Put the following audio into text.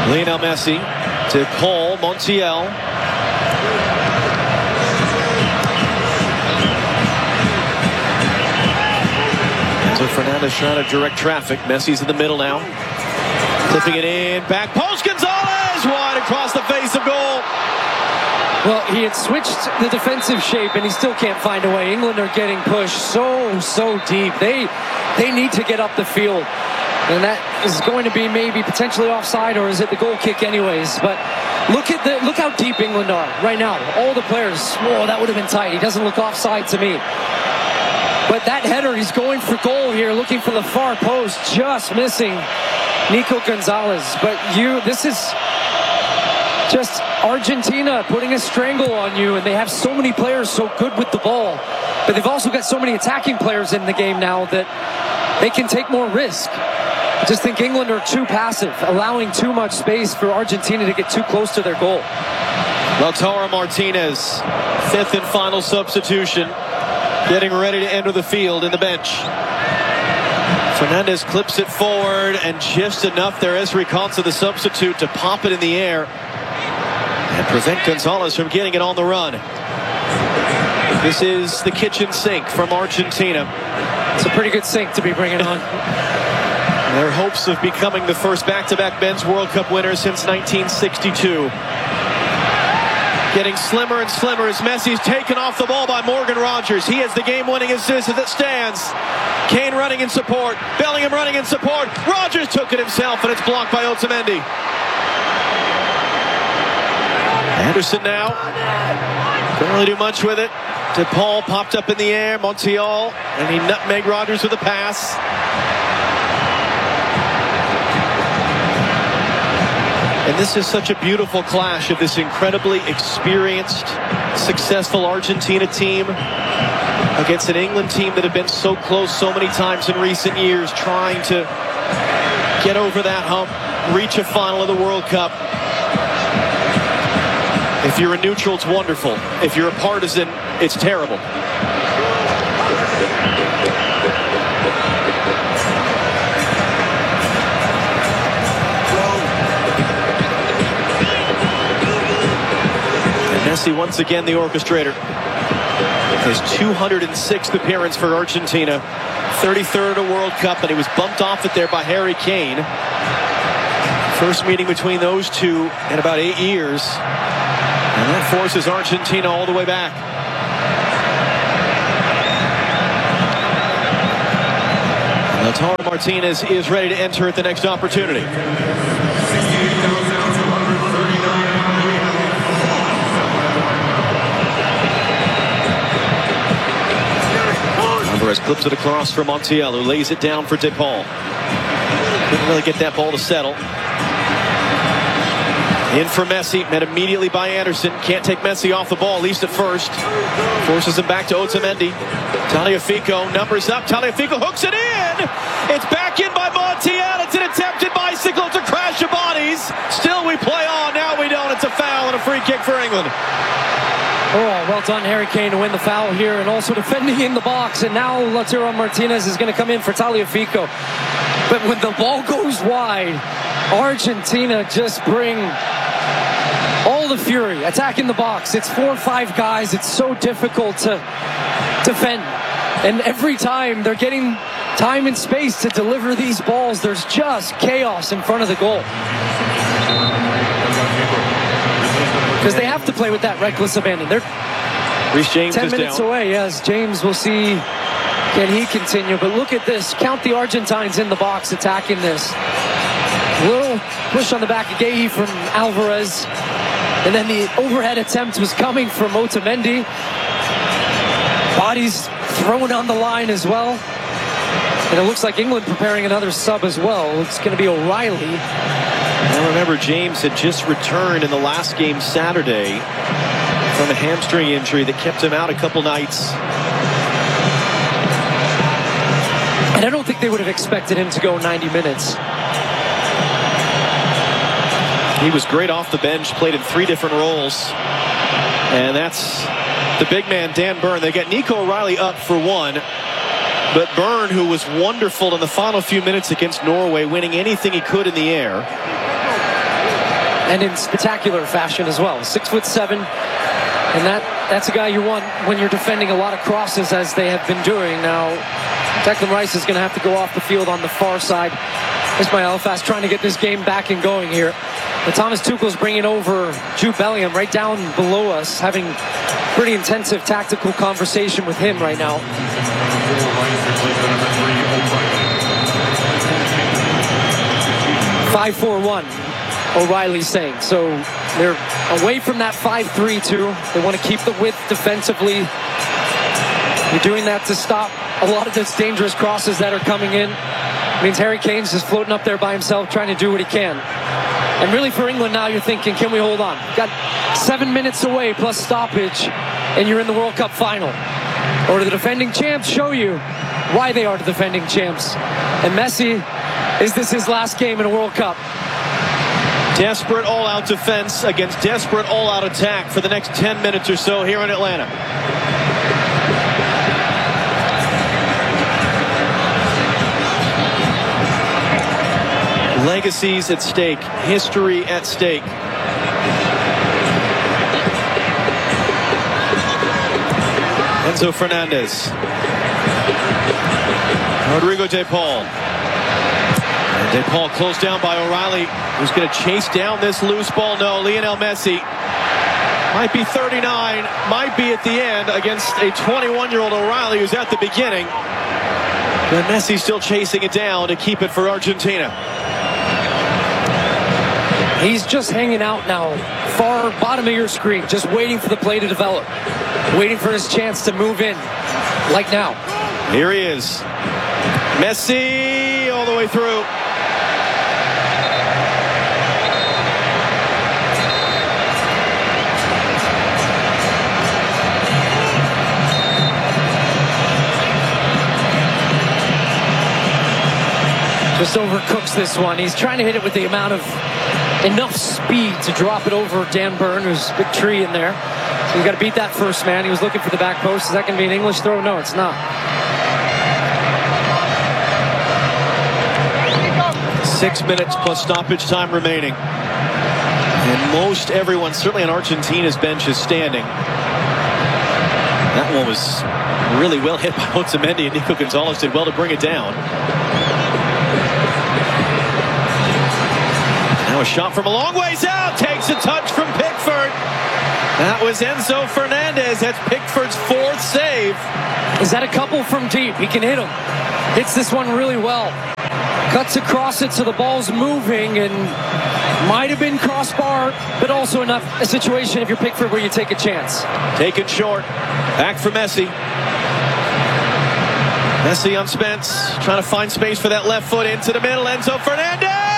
Lionel Messi to Paul Montiel. So Fernandez trying to direct traffic. Messi's in the middle now. Clipping it in. Back post. Gonzalez wide across the face of goal. Well, he had switched the defensive shape, and he still can't find a way. England are getting pushed so deep. They need to get up the field. And that is going to be maybe potentially offside, or is it the goal kick anyways? But look how deep England are right now. All the players, whoa, that would have been tight. He doesn't look offside to me. But that header, he's going for goal here, looking for the far post, just missing Nico Gonzalez. But this is just Argentina putting a strangle on you, and they have so many players so good with the ball. But they've also got so many attacking players in the game now that they can take more risk. I just think England are too passive, allowing too much space for Argentina to get too close to their goal. Lautaro Martinez, fifth and final substitution, getting ready to enter the field in the bench. Fernandez clips it forward, and just enough there, Ezri Konsa, the substitute, to pop it in the air and prevent Gonzalez from getting it on the run. This is the kitchen sink from Argentina. It's a pretty good sink to be bringing on. Their hopes of becoming the first back-to-back men's World Cup winners since 1962. Getting slimmer and slimmer as Messi's taken off the ball by Morgan Rogers. He has the game-winning assist as it stands. Kane running in support. Bellingham running in support. Rogers took it himself, and it's blocked by Otamendi. Anderson now. Couldn't really do much with it. De Paul popped up in the air. Montiel, and he nutmegged Rogers with a pass. And this is such a beautiful clash of this incredibly experienced, successful Argentina team against an England team that have been so close so many times in recent years, trying to get over that hump, reach a final of the World Cup. If you're a neutral, it's wonderful. If you're a partisan, it's terrible. Messi once again the orchestrator. His 206th appearance for Argentina, 33rd at a World Cup, and he was bumped off it there by Harry Kane. First meeting between those two in about 8 years, and that forces Argentina all the way back. Lautaro Martinez is ready to enter at the next opportunity. Alvarez clips it across for Montiel, who lays it down for De Paul. Couldn't really get that ball to settle. In for Messi, met immediately by Anderson. Can't take Messi off the ball, at least at first. Forces him back to Otamendi. Tagliafico numbers up. Tagliafico hooks it in. It's back in by Montiel. It's an attempted bicycle. It's a crash of bodies. Still we play on. Now we don't. It's a foul and a free kick for England. Oh, well done, Harry Kane, to win the foul here, and also defending in the box. And now Lautaro Martinez is going to come in for Tagliafico. But when the ball goes wide, Argentina just bring all the fury, attacking the box. It's 4 or 5 guys. It's so difficult to defend. And every time they're getting time and space to deliver these balls, there's just chaos in front of the goal. Because they have to play with that reckless abandon. They're Reece James 10 minutes down. away. Yes, James, we'll see. Can he continue? But look at this. Count the Argentines in the box attacking this. Little push on the back of Guehi from Alvarez. And then the overhead attempt was coming from Otamendi. Bodies thrown on the line as well. And it looks like England preparing another sub as well. It's going to be O'Reilly. Now remember, James had just returned in the last game Saturday from a hamstring injury that kept him out a couple nights. And I don't think they would have expected him to go 90 minutes. He was great off the bench, played in 3 different roles. And that's the big man, Dan Burn. They got Nico O'Reilly up for 1. But Burn, who was wonderful in the final few minutes against Norway, winning anything he could in the air. and in spectacular fashion as well. 6'7", and that's a guy you want when you're defending a lot of crosses, as they have been doing. Now, Declan Rice is going to have to go off the field on the far side. Ismail Elfas trying to get this game back and going here. But Thomas Tuchel's bringing over Jude Bellingham right down below us, having pretty intensive tactical conversation with him right now. 5-4-1, O'Reilly's saying. So they're away from that 5-3-2. They want to keep the width defensively. You're doing that to stop a lot of those dangerous crosses that are coming in. It means Harry Kane's just floating up there by himself, trying to do what he can. And really for England now, you're thinking, can we hold on? Got 7 minutes away plus stoppage, and you're in the World Cup final. Or do the defending champs show you why they are the defending champs? And Messi, is this his last game in a World Cup? Desperate all-out defense against desperate all-out attack for the next 10 minutes or so here in Atlanta. Legacies at stake, history at stake. Enzo Fernandez. Rodrigo De Paul. And De Paul closed down by O'Reilly, who's going to chase down this loose ball. No, Lionel Messi might be 39, might be at the end against a 21-year-old O'Reilly who's at the beginning. But Messi still chasing it down to keep it for Argentina. He's just hanging out now, far bottom of your screen, just waiting for the play to develop, waiting for his chance to move in, like now. Here he is. Messi all the way through. Just overcooks this one. He's trying to hit it with the amount of enough speed to drop it over Dan Burn, who's a big tree in there. So you got to beat that first man. He was looking for the back post. Is that going to be an English throw? No, it's not. 6 minutes plus stoppage time remaining. And most everyone, certainly on Argentina's bench, is standing. That one was really well hit by Otamendi, and Nico Gonzalez did well to bring it down. Now a shot from a long ways out. Takes a touch from Pickford. That was Enzo Fernandez. That's Pickford's fourth save. Is that a couple from deep? He can hit him. Hits this one really well. Cuts across it so the ball's moving, and might have been crossbar, but also enough a situation if you're Pickford where you take a chance. Taken short. Back for Messi. Messi on Spence. Trying to find space for that left foot into the middle. Enzo Fernandez!